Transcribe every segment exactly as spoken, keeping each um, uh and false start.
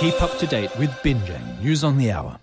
Keep up to date with Binjang News on the Hour.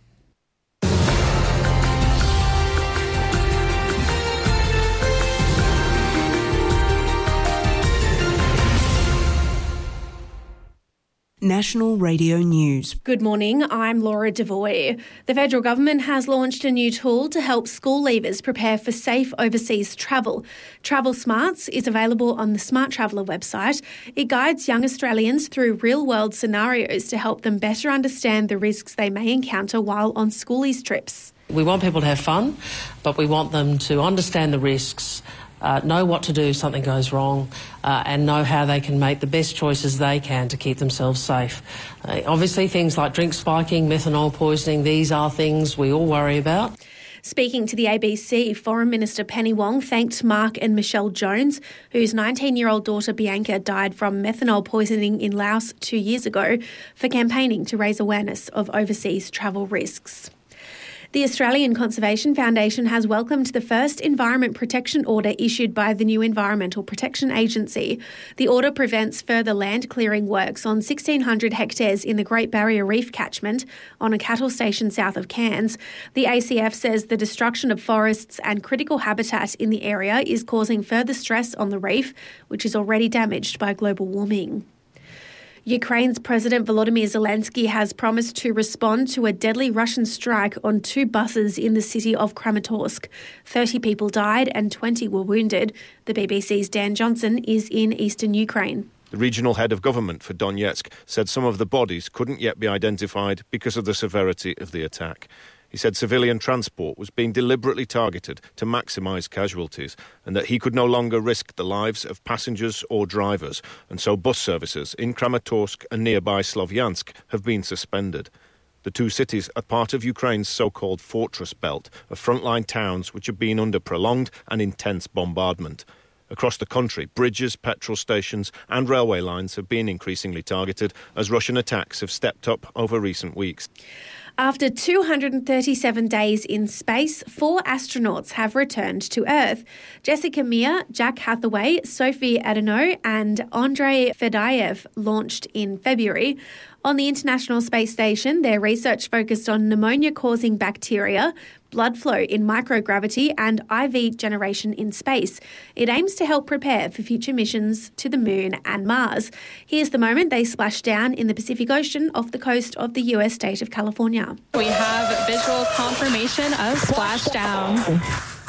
National Radio News. Good morning, I'm Laura Devoy. The federal government has launched a new tool to help school leavers prepare for safe overseas travel. Travel Smarts is available on the Smart Traveller website. It guides young Australians through real-world scenarios to help them better understand the risks they may encounter while on schoolies trips. We want people to have fun, but we want them to understand the risks, Uh, know what to do if something goes wrong, uh, and know how they can make the best choices they can to keep themselves safe. Uh, obviously, things like drink spiking, methanol poisoning, these are things we all worry about. Speaking to the A B C, Foreign Minister Penny Wong thanked Mark and Michelle Jones, whose nineteen-year-old daughter Bianca died from methanol poisoning in Laos two years ago, for campaigning to raise awareness of overseas travel risks. The Australian Conservation Foundation has welcomed the first Environment Protection Order issued by the new Environmental Protection Agency. The order prevents further land clearing works on sixteen hundred hectares in the Great Barrier Reef catchment on a cattle station south of Cairns. The A C F says the destruction of forests and critical habitat in the area is causing further stress on the reef, which is already damaged by global warming. Ukraine's President Volodymyr Zelensky has promised to respond to a deadly Russian strike on two buses in the city of Kramatorsk. thirty people died and twenty were wounded. The B B C's Dan Johnson is in eastern Ukraine. The regional head of government for Donetsk said some of the bodies couldn't yet be identified because of the severity of the attack. He said civilian transport was being deliberately targeted to maximise casualties and that he could no longer risk the lives of passengers or drivers, and so bus services in Kramatorsk and nearby Slovyansk have been suspended. The two cities are part of Ukraine's so-called fortress belt of frontline towns which have been under prolonged and intense bombardment. Across the country, bridges, petrol stations and railway lines have been increasingly targeted as Russian attacks have stepped up over recent weeks. After two hundred thirty-seven days in space, four astronauts have returned to Earth. Jessica Meir, Jack Hathaway, Sophie Adhanom and Andrei Fedyaev launched in February. On the International Space Station, their research focused on pneumonia-causing bacteria, blood flow in microgravity and I V generation in space. It aims to help prepare for future missions to the Moon and Mars. Here's the moment they splashed down in the Pacific Ocean off the coast of the U S state of California. We have visual confirmation of splashdown.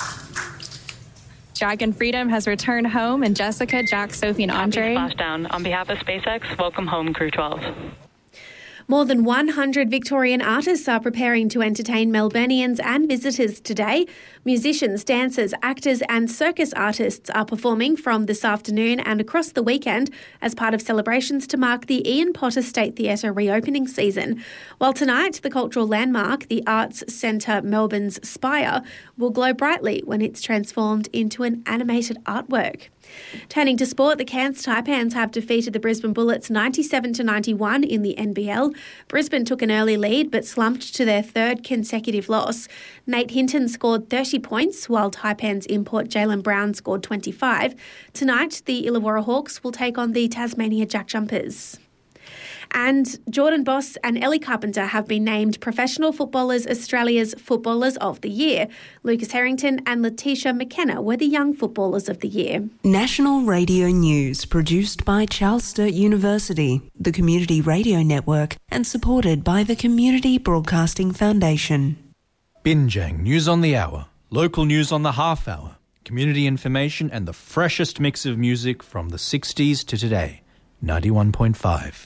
Dragon Freedom has returned home, and Jessica, Jack, Sophie, and Andre. Splashdown. On behalf of SpaceX, welcome home, Crew twelve. More than one hundred Victorian artists are preparing to entertain Melburnians and visitors today. Musicians, dancers, actors and circus artists are performing from this afternoon and across the weekend as part of celebrations to mark the Ian Potter State Theatre reopening season. While tonight, the cultural landmark, the Arts Centre Melbourne's Spire, will glow brightly when it's transformed into an animated artwork. Turning to sport, the Cairns Taipans have defeated the Brisbane Bullets ninety-seven to ninety-one in the N B L. Brisbane took an early lead but slumped to their third consecutive loss. Nate Hinton scored thirty points, while Taipans import Jaylen Brown scored twenty-five. Tonight, the Illawarra Hawks will take on the Tasmania Jack Jumpers. And Jordan Boss and Ellie Carpenter have been named Professional Footballers Australia's Footballers of the Year. Lucas Harrington and Letitia McKenna were the Young Footballers of the Year. National Radio News, produced by Charles Sturt University, the Community Radio Network, and supported by the Community Broadcasting Foundation. Binjang News on the Hour, local news on the half hour, community information and the freshest mix of music from the sixties to today. ninety-one point five.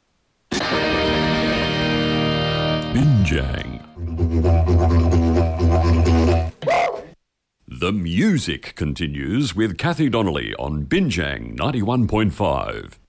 Binjang. The music continues with Kathy Donnelly on Binjang ninety-one point five.